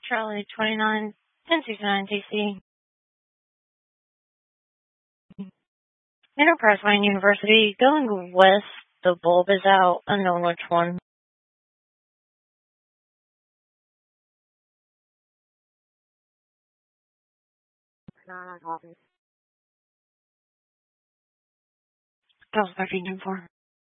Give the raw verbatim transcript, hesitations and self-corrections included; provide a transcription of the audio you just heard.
Charlie twenty-nine, ten sixty-nine D C. Enterprise Wayne University, going west, the bulb is out, unknown which one. That was my feeding for.